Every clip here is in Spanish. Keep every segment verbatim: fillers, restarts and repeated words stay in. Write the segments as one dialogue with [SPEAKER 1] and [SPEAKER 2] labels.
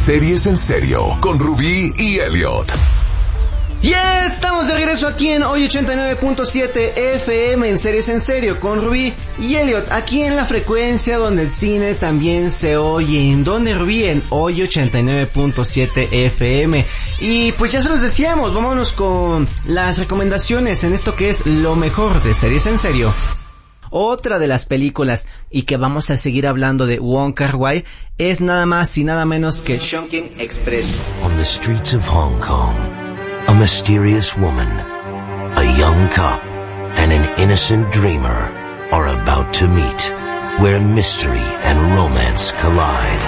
[SPEAKER 1] Series en Serio con Rubí y Elliot.
[SPEAKER 2] Y yeah, estamos de regreso aquí en Hoy ochenta y nueve punto siete F M en Series en Serio con Rubí y Elliot, aquí en la frecuencia donde el cine también se oye. ¿En donde, Rubí? En Hoy ochenta y nueve punto siete F M. Y pues ya se los decíamos, vámonos con las recomendaciones en esto que es lo mejor de Series en Serio. Otra de las películas y que vamos a seguir hablando de Wong Kar-wai es nada más y nada menos que Chungking Express.
[SPEAKER 3] On the streets of Hong Kong, a mysterious woman, a young cop, and an innocent dreamer are about to meet, where mystery and romance collide.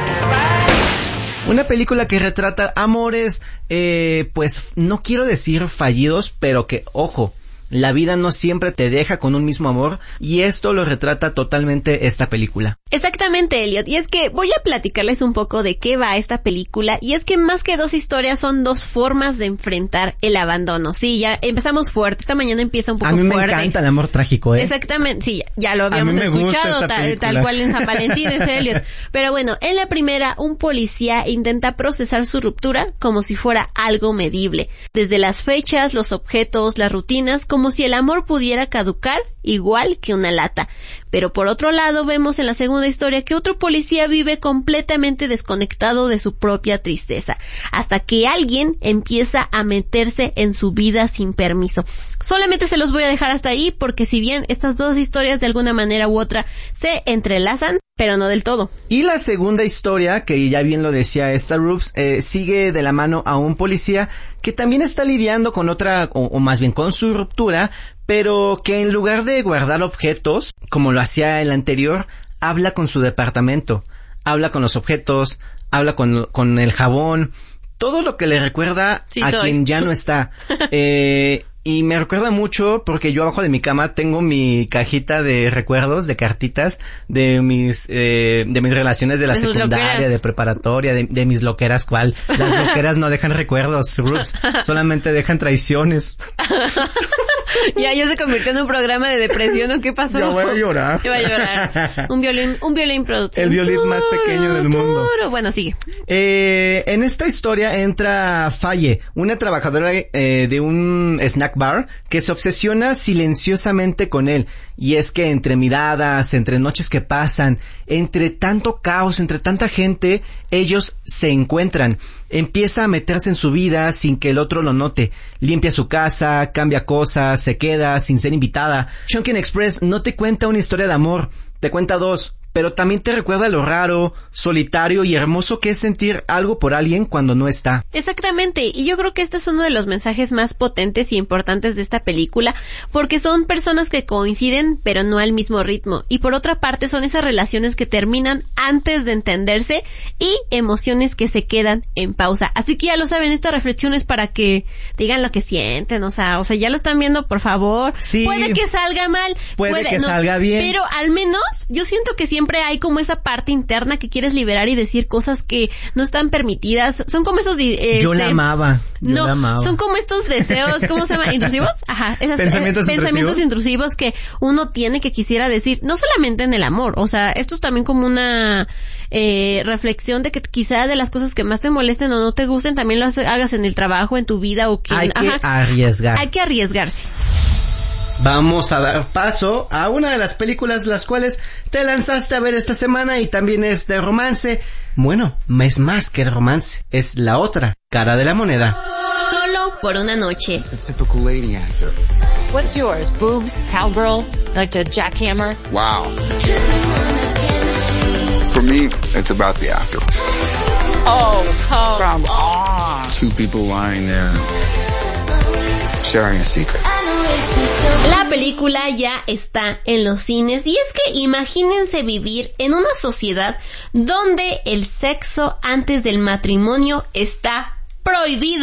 [SPEAKER 2] Una película que retrata amores, eh, pues no quiero decir fallidos, pero que, ojo, la vida no siempre te deja con un mismo amor, y esto lo retrata totalmente esta película.
[SPEAKER 4] Exactamente, Elliot, y es que voy a platicarles un poco de qué va esta película, y es que más que dos historias son dos formas de enfrentar el abandono. Sí, ya empezamos fuerte, esta mañana empieza un poco fuerte.
[SPEAKER 2] A mí me
[SPEAKER 4] fuerte.
[SPEAKER 2] encanta el amor trágico, ¿eh?
[SPEAKER 4] Exactamente, sí, ya lo habíamos escuchado, tal, tal cual en San Valentín, es Elliot. Pero bueno, en la primera, un policía intenta procesar su ruptura como si fuera algo medible, desde las fechas, los objetos, las rutinas, como si el amor pudiera caducar igual que una lata. Pero por otro lado vemos en la segunda historia que otro policía vive completamente desconectado de su propia tristeza, hasta que alguien empieza a meterse en su vida sin permiso. Solamente se los voy a dejar hasta ahí porque si bien estas dos historias de alguna manera u otra se entrelazan, pero no del todo.
[SPEAKER 2] Y la segunda historia, que ya bien lo decía esta Rubes, eh, sigue de la mano a un policía que también está lidiando con otra, o, o más bien con su ruptura, pero que en lugar de guardar objetos, como lo hacía el anterior, habla con su departamento, habla con los objetos, habla con, con el jabón, todo lo que le recuerda sí a soy. Quien ya no está. Eh... Y me recuerda mucho porque yo abajo de mi cama tengo mi cajita de recuerdos, de cartitas, de mis eh, de mis relaciones de la de secundaria, de preparatoria, de, de mis loqueras. ¿Cuál? Las loqueras no dejan recuerdos, Rubes, solamente dejan traiciones.
[SPEAKER 4] Ya, ya se convirtió en un programa de depresión, ¿o qué pasó?
[SPEAKER 2] Yo voy a llorar.
[SPEAKER 4] Yo voy a llorar. Un violín, un violín producción.
[SPEAKER 2] El violín más pequeño del mundo.
[SPEAKER 4] Bueno, sigue.
[SPEAKER 2] Eh, en esta historia entra Faye, una trabajadora eh, de un snack bar que se obsesiona silenciosamente con él, y es que entre miradas, entre noches que pasan, entre tanto caos, entre tanta gente, ellos se encuentran. Empieza a meterse en su vida sin que el otro lo note, limpia su casa, cambia cosas, se queda sin ser invitada. Chungking Express no te cuenta una historia de amor, te cuenta dos, pero también te recuerda lo raro, solitario y hermoso que es sentir algo por alguien cuando no está.
[SPEAKER 4] Exactamente, y yo creo que este es uno de los mensajes más potentes y importantes de esta película, porque son personas que coinciden, pero no al mismo ritmo, y por otra parte son esas relaciones que terminan antes de entenderse y emociones que se quedan en pausa. Así que ya lo saben, esta reflexión es para que digan lo que sienten, o sea, o sea, ya lo están viendo, por favor.
[SPEAKER 2] Sí,
[SPEAKER 4] puede que salga mal,
[SPEAKER 2] puede, puede que
[SPEAKER 4] no,
[SPEAKER 2] salga bien,
[SPEAKER 4] pero al menos yo siento que siempre hay como esa parte interna que quieres liberar y decir cosas que no están permitidas. Son como esos este,
[SPEAKER 2] yo la amaba yo
[SPEAKER 4] no
[SPEAKER 2] la amaba.
[SPEAKER 4] Son como estos deseos, ¿cómo se llama? ¿Intrusivos? Ajá, esas,
[SPEAKER 2] pensamientos,
[SPEAKER 4] eh, pensamientos
[SPEAKER 2] intrusivos?
[SPEAKER 4] intrusivos que uno tiene, que quisiera decir, no solamente en el amor, o sea, esto es también como una eh, reflexión de que quizá de las cosas que más te molesten o no te gusten también lo hagas en el trabajo, en tu vida, o que
[SPEAKER 2] hay que
[SPEAKER 4] ajá,
[SPEAKER 2] arriesgar
[SPEAKER 4] hay que arriesgarse.
[SPEAKER 2] Vamos a dar paso a una de las películas las cuales te lanzaste a ver esta semana y también es de romance. Bueno, es más que de romance, es la otra cara de la moneda.
[SPEAKER 4] Solo por una noche.
[SPEAKER 5] It's a typical lady answer.
[SPEAKER 6] What's yours? Boobs? Cowgirl? Like to jackhammer?
[SPEAKER 5] Wow. For me, it's about the after.
[SPEAKER 6] Oh, come on.
[SPEAKER 5] Two people lying there, sharing a secret.
[SPEAKER 4] La película ya está en los cines y es que imagínense vivir en una sociedad donde el sexo antes del matrimonio está prohibido.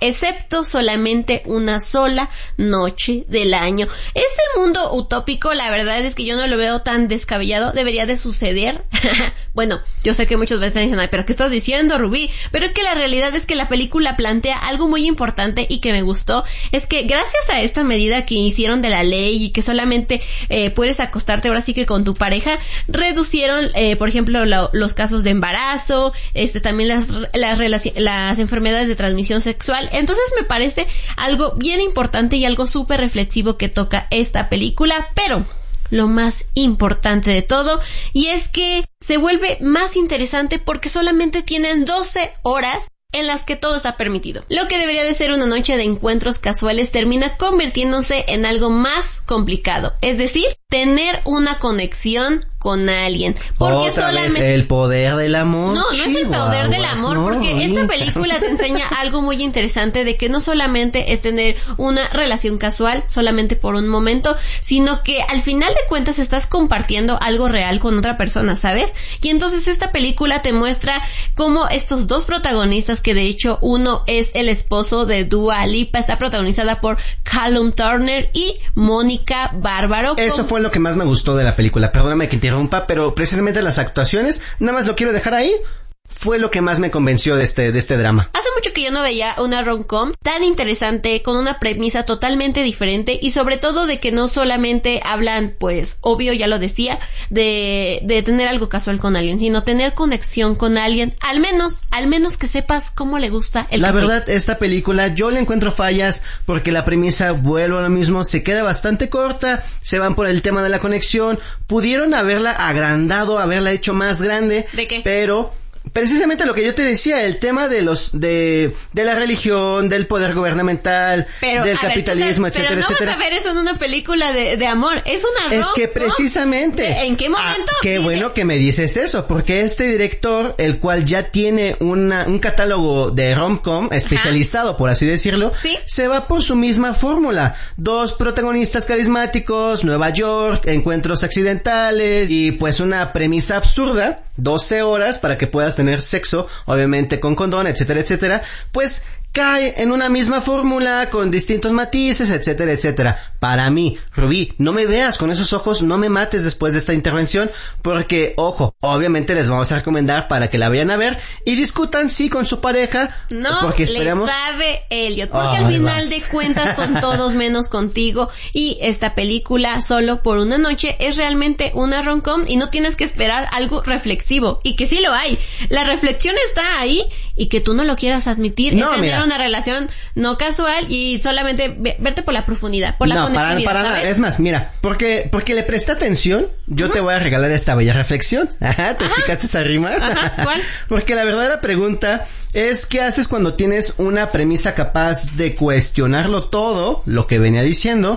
[SPEAKER 4] excepto solamente una sola noche del año. Este mundo utópico, la verdad es que yo no lo veo tan descabellado, debería de suceder. Bueno, yo sé que muchos veces dicen, ay, pero ¿qué estás diciendo, Rubí? Pero es que la realidad es que la película plantea algo muy importante y que me gustó, es que gracias a esta medida que hicieron de la ley y que solamente eh, puedes acostarte ahora sí que con tu pareja, reducieron, eh, por ejemplo, lo, los casos de embarazo, este también las, las, relaci- las enfermedades de transmisión sexual. Entonces me parece algo bien importante y algo súper reflexivo que toca esta película, pero lo más importante de todo, y es que se vuelve más interesante porque solamente tienen doce horas en las que todo está permitido. Lo que debería de ser una noche de encuentros casuales termina convirtiéndose en algo más complicado, es decir, tener una conexión con alguien. Porque
[SPEAKER 2] Otra
[SPEAKER 4] solamente
[SPEAKER 2] vez el poder del amor.
[SPEAKER 4] No, no es el poder del amor,
[SPEAKER 2] no,
[SPEAKER 4] porque esta
[SPEAKER 2] Rubí.
[SPEAKER 4] película te enseña algo muy interesante de que no solamente es tener una relación casual solamente por un momento, sino que al final de cuentas estás compartiendo algo real con otra persona, ¿sabes? Y entonces esta película te muestra cómo estos dos protagonistas, que de hecho uno es el esposo de Dua Lipa, está protagonizada por Callum Turner y Mónica Bárbaro.
[SPEAKER 2] Eso
[SPEAKER 4] con...
[SPEAKER 2] fue lo que más me gustó de la película. Perdóname que interrumpa, pero precisamente las actuaciones, nada más lo quiero dejar ahí, fue lo que más me convenció de este, de este drama.
[SPEAKER 4] Hace mucho que yo no veía una rom-com tan interesante, con una premisa totalmente diferente, y sobre todo de que no solamente hablan, pues, obvio, ya lo decía, de, de tener algo casual con alguien, sino tener conexión con alguien, al menos, al menos que sepas cómo le gusta el
[SPEAKER 2] La
[SPEAKER 4] café.
[SPEAKER 2] verdad, esta película yo le encuentro fallas porque la premisa, vuelvo a lo mismo, se queda bastante corta, se van por el tema de la conexión, pudieron haberla agrandado, haberla hecho más grande.
[SPEAKER 4] ¿De qué?
[SPEAKER 2] Pero... precisamente lo que yo te decía, el tema de los de de la religión, del poder gubernamental,
[SPEAKER 4] pero,
[SPEAKER 2] del
[SPEAKER 4] a ver,
[SPEAKER 2] capitalismo,
[SPEAKER 4] tú te-
[SPEAKER 2] etcétera,
[SPEAKER 4] pero no
[SPEAKER 2] etcétera.
[SPEAKER 4] vas a ver eso en una película de, de amor, es una
[SPEAKER 2] Es que
[SPEAKER 4] rom-com.
[SPEAKER 2] precisamente.
[SPEAKER 4] ¿En qué momento?
[SPEAKER 2] Ah, qué
[SPEAKER 4] dice?
[SPEAKER 2] bueno que me dices eso, porque este director, el cual ya tiene una, un catálogo de rom-com especializado, por así decirlo,
[SPEAKER 4] ¿Sí?
[SPEAKER 2] se va por su misma fórmula. Dos protagonistas carismáticos, Nueva York, encuentros accidentales y pues una premisa absurda, doce horas para que puedas tener sexo, obviamente con condón, etcétera, etcétera. Pues cae en una misma fórmula con distintos matices, etcétera, etcétera. Para mí, Rubí, no me veas con esos ojos, no me mates después de esta intervención, porque, ojo, obviamente les vamos a recomendar para que la vayan a ver y discutan, sí, con su pareja,
[SPEAKER 4] No
[SPEAKER 2] porque esperamos...
[SPEAKER 4] le sabe Elliot, porque
[SPEAKER 2] Ay,
[SPEAKER 4] al final
[SPEAKER 2] vas.
[SPEAKER 4] de cuentas con todos menos contigo, y esta película Solo por una noche es realmente una rom-com y no tienes que esperar algo reflexivo, y que sí lo hay. La reflexión está ahí, y que tú no lo quieras admitir,
[SPEAKER 2] No,
[SPEAKER 4] es tener
[SPEAKER 2] mira.
[SPEAKER 4] una relación no casual y solamente ve- verte por la profundidad, por la
[SPEAKER 2] no, para,
[SPEAKER 4] conectividad,
[SPEAKER 2] para nada.
[SPEAKER 4] ¿sabes?
[SPEAKER 2] Es más, mira, porque porque le presté atención, yo te voy a regalar esta bella reflexión. Ajá, ¿te chicaste esa rima?
[SPEAKER 4] Ajá, ¿cuál?
[SPEAKER 2] Porque la verdadera pregunta es ¿qué haces cuando tienes una premisa capaz de cuestionarlo todo, lo que venía diciendo,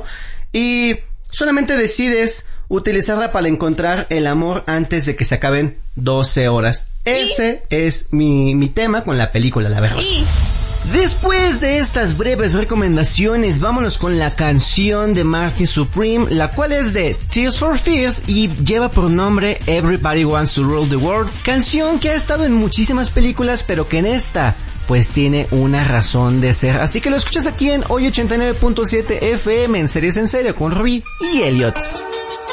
[SPEAKER 2] y solamente decides utilizarla para encontrar el amor antes de que se acaben doce horas? Ese es mi, mi tema con la película, la verdad.
[SPEAKER 4] Y
[SPEAKER 2] Después de estas breves recomendaciones, vámonos con la canción de Martin Supreme, la cual es de Tears for Fears y lleva por nombre Everybody Wants to Rule the World, canción que ha estado en muchísimas películas, pero que en esta pues tiene una razón de ser. Así que lo escuchas aquí en Hoy ochenta y nueve punto siete F M en Series en Serio con Rubí y Elliot.